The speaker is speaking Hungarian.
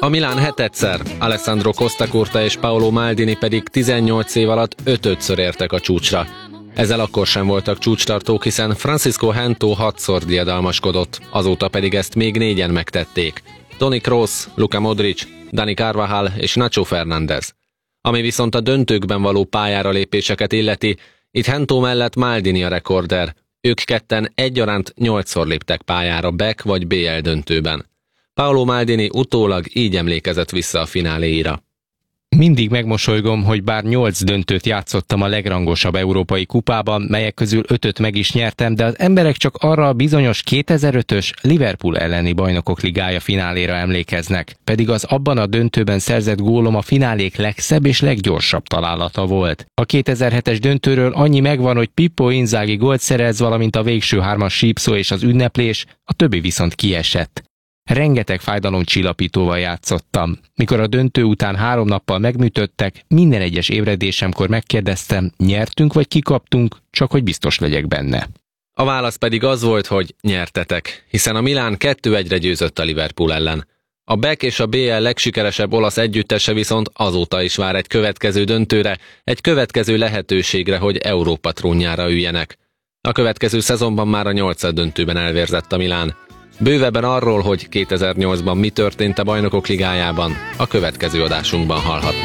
A Milán hetedszer, Alessandro Costacurta és Paolo Maldini pedig 18 év alatt ötödször értek a csúcsra. Ezzel akkor sem voltak csúcstartók, hiszen Francisco Gento 6-szor diadalmaskodott, azóta pedig ezt még 4-en megtették. Toni Kroos, Luka Modric, Dani Carvajal és Nacho Fernández. Ami viszont a döntőkben való pályára lépéseket illeti, itt Gento mellett Maldini a rekorder. Ők ketten egyaránt 8-szor léptek pályára BEC vagy BL döntőben. Paolo Maldini utólag így emlékezett vissza a fináléira. Mindig megmosolygom, hogy bár 8 döntőt játszottam a legrangosabb európai kupában, melyek közül 5-öt meg is nyertem, de az emberek csak arra a bizonyos 2005-ös Liverpool elleni Bajnokok Ligája fináléra emlékeznek. Pedig az abban a döntőben szerzett gólom a finálék legszebb és leggyorsabb találata volt. A 2007-es döntőről annyi megvan, hogy Pippo Inzaghi gólt szerez, valamint a végső 3-as sípszó és az ünneplés, a többi viszont kiesett. Rengeteg fájdalomcsillapítóval játszottam. Mikor a döntő után 3 nappal megműtöttek, minden egyes ébredésemkor megkérdeztem, nyertünk vagy kikaptunk, csak hogy biztos legyek benne. A válasz pedig az volt, hogy nyertetek, hiszen a Milán 2-1-re győzött a Liverpool ellen. A BEC és a BL legsikeresebb olasz együttese viszont azóta is vár egy következő döntőre, egy következő lehetőségre, hogy Európa trónjára üljenek. A következő szezonban már a 8. döntőben elvérzett a Milán. Bővebben arról, hogy 2008-ban mi történt a Bajnokok Ligájában, a következő adásunkban hallhatnak.